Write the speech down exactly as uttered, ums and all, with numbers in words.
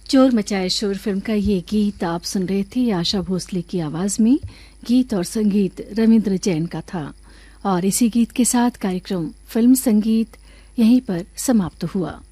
चोर मचाए शोर फिल्म का ये गीत आप सुन रहे थे आशा भोसले की आवाज में। गीत और संगीत रविंद्र जैन का था और इसी गीत के साथ कार्यक्रम फिल्म संगीत यहीं पर समाप्त हुआ।